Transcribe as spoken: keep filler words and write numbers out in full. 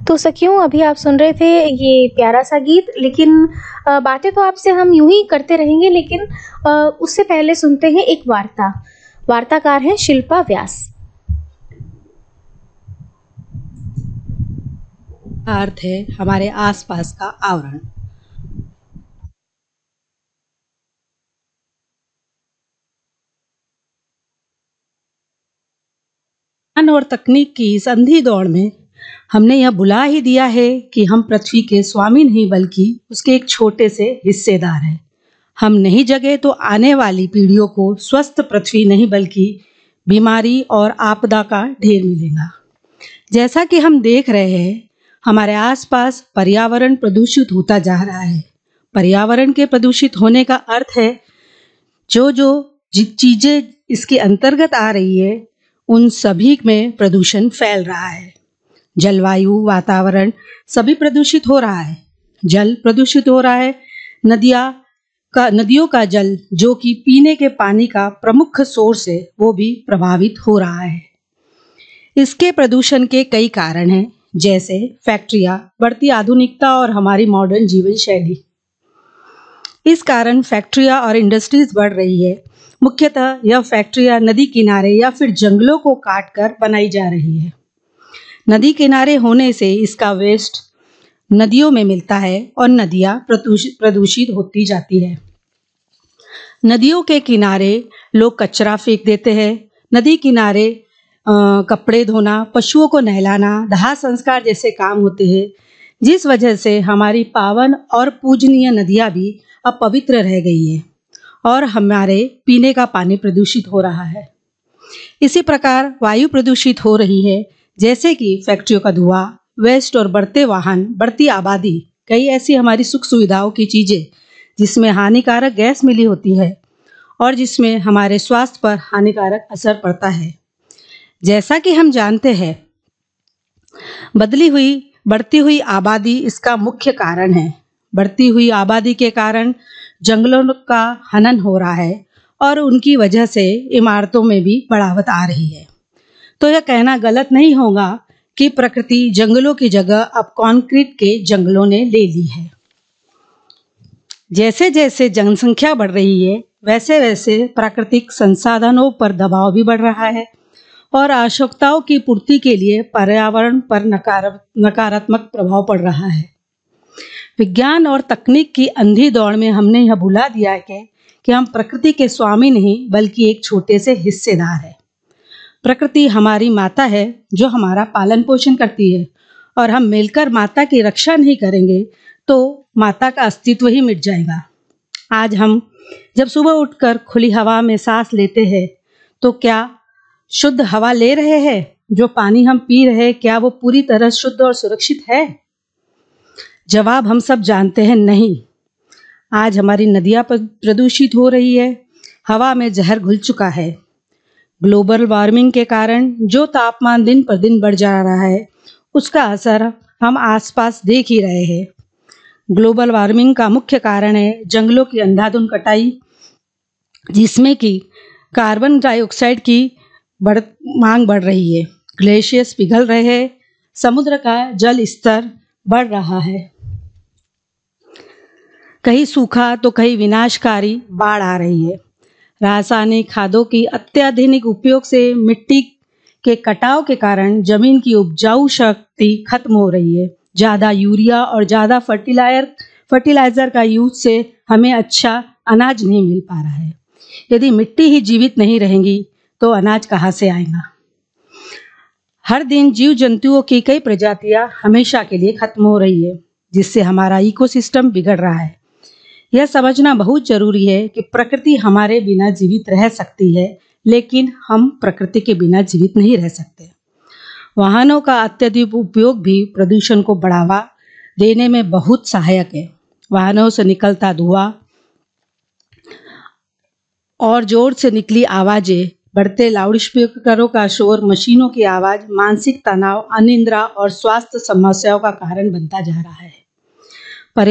तो सखियों, अभी आप सुन रहे थे ये प्यारा सा गीत, लेकिन अ, बातें तो आपसे हम यूं ही करते रहेंगे, लेकिन अ, उससे पहले सुनते हैं एक वार्ता। वार्ताकार हैं शिल्पा व्यास। का अर्थ है हमारे आसपास का आवरण। ज्ञान और तकनीक की इस अंधी दौड़ में हमने यह बुला ही दिया है कि हम पृथ्वी के स्वामी नहीं बल्कि उसके एक छोटे से हिस्सेदार हैं। हम नहीं जगे तो आने वाली पीढ़ियों को स्वस्थ पृथ्वी नहीं बल्कि बीमारी और आपदा का ढेर मिलेगा। जैसा कि हम देख रहे हैं, हमारे आसपास पर्यावरण प्रदूषित होता जा रहा है। पर्यावरण के प्रदूषित होने का अर्थ है जो जो चीजें इसके अंतर्गत आ रही है उन सभी में प्रदूषण फैल रहा है। जलवायु, वातावरण सभी प्रदूषित हो रहा है। जल प्रदूषित हो रहा है। नदियाँ का नदियों का जल जो कि पीने के पानी का प्रमुख सोर्स है वो भी प्रभावित हो रहा है। इसके प्रदूषण के कई कारण हैं, जैसे फैक्ट्रियाँ, बढ़ती आधुनिकता और हमारी मॉडर्न जीवन शैली। इस कारण फैक्ट्रियाँ और इंडस्ट्रीज बढ़ रही है। मुख्यतः यह फैक्ट्रियाँ नदी किनारे या फिर जंगलों को काटकर बनाई जा रही है। नदी किनारे होने से इसका वेस्ट नदियों में मिलता है और नदियाँ प्रदूषित होती जाती है। नदियों के किनारे लोग कचरा फेंक देते हैं। नदी किनारे अ, कपड़े धोना, पशुओं को नहलाना, दाह संस्कार जैसे काम होते हैं, जिस वजह से हमारी पावन और पूजनीय नदियाँ भी अब पवित्र रह गई है और हमारे पीने का पानी प्रदूषित हो रहा है। इसी प्रकार वायु प्रदूषित हो रही है, जैसे कि फैक्ट्रियों का धुआं, वेस्ट और बढ़ते वाहन, बढ़ती आबादी, कई ऐसी हमारी सुख सुविधाओं की चीजें जिसमें हानिकारक गैस मिली होती है और जिसमें हमारे स्वास्थ्य पर हानिकारक असर पड़ता है। जैसा कि हम जानते हैं, बदली हुई बढ़ती हुई आबादी इसका मुख्य कारण है। बढ़ती हुई आबादी के कारण जंगलों का हनन हो रहा है और उनकी वजह से इमारतों में भी बढ़ावट आ रही है। तो यह कहना गलत नहीं होगा कि प्रकृति जंगलों की जगह अब कंक्रीट के जंगलों ने ले ली है। जैसे जैसे जनसंख्या बढ़ रही है, वैसे वैसे प्राकृतिक संसाधनों पर दबाव भी बढ़ रहा है और आवश्यकताओं की पूर्ति के लिए पर्यावरण पर नकारात्मक प्रभाव पड़ रहा है। विज्ञान और तकनीक की अंधी दौड़ में हमने यह भुला दिया है कि हम प्रकृति के स्वामी नहीं बल्कि एक छोटे से हिस्सेदार हैं। प्रकृति हमारी माता है जो हमारा पालन पोषण करती है और हम मिलकर माता की रक्षा नहीं करेंगे तो माता का अस्तित्व ही मिट जाएगा। आज हम जब सुबह उठकर खुली हवा में सांस लेते हैं तो क्या शुद्ध हवा ले रहे हैं? जो पानी हम पी रहे हैं क्या वो पूरी तरह शुद्ध और सुरक्षित है? जवाब हम सब जानते हैं, नहीं। आज हमारी नदियाँ प्रदूषित हो रही है, हवा में जहर घुल चुका है। ग्लोबल वार्मिंग के कारण जो तापमान दिन पर दिन बढ़ जा रहा है उसका असर हम आसपास देख ही रहे हैं। ग्लोबल वार्मिंग का मुख्य कारण है जंगलों की अंधाधुंध कटाई, जिसमें कि कार्बन डाइऑक्साइड की बढ़ मांग बढ़ रही है। ग्लेशियर्स पिघल रहे हैं, समुद्र का जल स्तर बढ़ रहा है। कहीं सूखा तो कहीं विनाशकारी बाढ़ आ रही है। रासायनिक खादों की अत्याधुनिक उपयोग से मिट्टी के कटाव के कारण जमीन की उपजाऊ शक्ति खत्म हो रही है। ज़्यादा यूरिया और ज़्यादा फर्टिलाइजर फर्टिलाइजर का यूज से हमें अच्छा अनाज नहीं मिल पा रहा है। यदि मिट्टी ही जीवित नहीं रहेंगी तो अनाज कहाँ से आएगा? हर दिन जीव जंतुओं की कई प्रजातियां हमेशा के लिए खत्म हो रही है, जिससे हमारा इकोसिस्टम बिगड़ रहा है। यह समझना बहुत जरूरी है कि प्रकृति हमारे बिना जीवित रह सकती है, लेकिन हम प्रकृति के बिना जीवित नहीं रह सकते। वाहनों का अत्यधिक उपयोग भी प्रदूषण को बढ़ावा देने में बहुत सहायक है। वाहनों से निकलता धुआं और जोर से निकली आवाजें, बढ़ते लाउडस्पीकरों का शोर, मशीनों की आवाज मानसिक तनाव, अनिद्रा और स्वास्थ्य समस्याओं का कारण बनता जा रहा है।